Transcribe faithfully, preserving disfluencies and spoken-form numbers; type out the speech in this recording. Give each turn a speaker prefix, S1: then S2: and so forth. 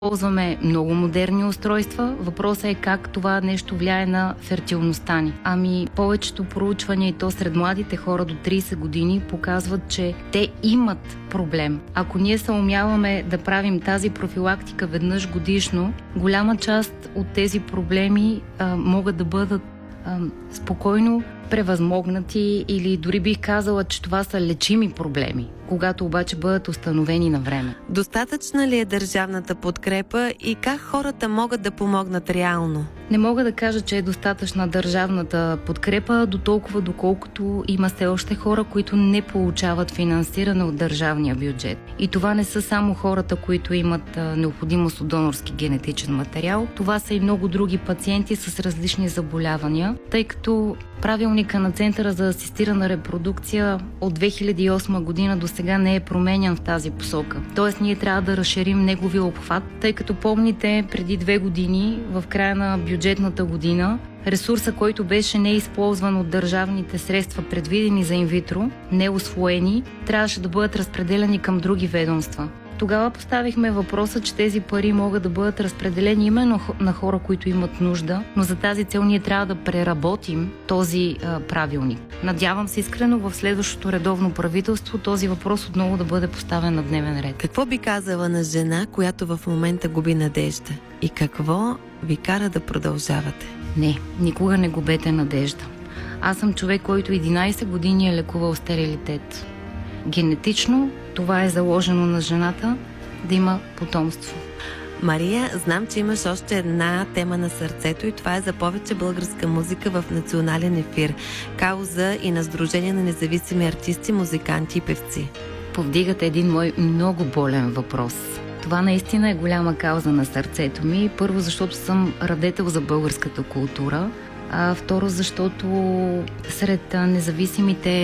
S1: Ползваме много модерни устройства. Въпросът е как това нещо влияе на фертилността ни. Ами повечето проучвания, и то сред младите хора до трийсет години, показват, че те имат проблем. Ако ние се умяваме да правим тази профилактика веднъж годишно, голяма част от тези проблеми а, могат да бъдат а, спокойно превъзмогнати, или дори бих казала, че това са лечими проблеми, когато обаче бъдат установени на време.
S2: Достатъчна ли е държавната подкрепа и как хората могат да помогнат реално?
S1: Не мога да кажа, че е достатъчна държавната подкрепа, до толкова доколкото има все още хора, които не получават финансиране от държавния бюджет. И това не са само хората, които имат необходимост от донорски генетичен материал. Това са и много други пациенти с различни заболявания, тъй като правилника на Центъра за асистирана репродукция от две хиляди и осма година до сега не е променян в тази посока. Тоест ние трябва да разширим неговия обхват, тъй като помните преди две години, в края на бюджетната година, ресурса, който беше неизползван от държавните средства, предвидени за инвитро, неусвоени, трябваше да бъдат разпределени към други ведомства. Тогава поставихме въпроса, че тези пари могат да бъдат разпределени именно на хора, които имат нужда, но за тази цел ние трябва да преработим този а, правилник. Надявам се искрено в следващото редовно правителство този въпрос отново да бъде поставен на дневен ред.
S2: Какво би казала на жена, която в момента губи надежда? И какво ви кара да продължавате?
S1: Не, никога не губете надежда. Аз съм човек, който единайсет години е лекувал стерилитет. Генетично това е заложено на жената да има потомство.
S2: Мария, знам, че имаш още една тема на сърцето и това е за повече българска музика в национален ефир. Кауза и на Сдружение на независими артисти, музиканти и певци.
S1: Повдигате един мой много болен въпрос. Това наистина е голяма кауза на сърцето ми. Първо, защото съм радетел за българската култура. А второ, защото сред независимите